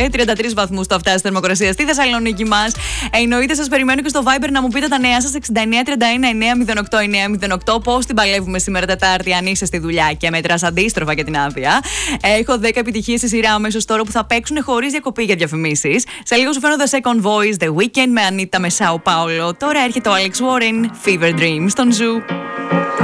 με 33 βαθμούς το φτάσει θερμοκρασία στη Θεσσαλονίκη μας. Εννοείται, σας περιμένω και στο Viber να μου πείτε τα νέα σας 6931-908. Πώς την παλεύουμε σήμερα Τετάρτη, αν είσαι στη δουλειά και μετράς αντίστροφα για την άδεια. Έχω 10 επιτυχίες στη σειρά αμέσως τώρα που θα παίξουν χωρίς διακοπή για διαφημίσεις. Σε λίγο σου φέρνω The Second Voice, The Weeknd με Ανίτα με Σάο Πάολο. Τώρα έρχεται ο Alex Warren, Fever Dream στον Ζου.